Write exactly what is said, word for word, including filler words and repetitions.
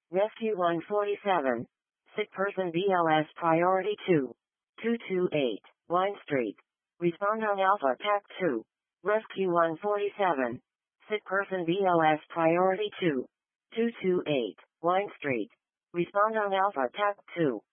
Rescue one forty-seven. Sick person B L S priority two. two two eight, Wine Street. Respond on Alpha T A C two. Rescue one forty-seven. Sick person B L S priority two. two two eight, Wine Street. Respond on Alpha T A C two.